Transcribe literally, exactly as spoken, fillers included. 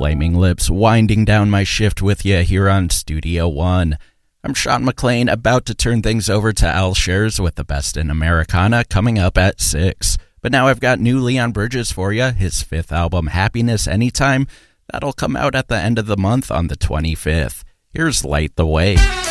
Flaming Lips, winding down my shift with you here on Studio One. I'm Sean McLean, about to turn things over to Al Shares with the best in Americana, coming up at six. But now I've got new Leon Bridges for you, his fifth album, Happiness Anytime. That'll come out at the end of the month on the twenty-fifth. Here's Light the Way.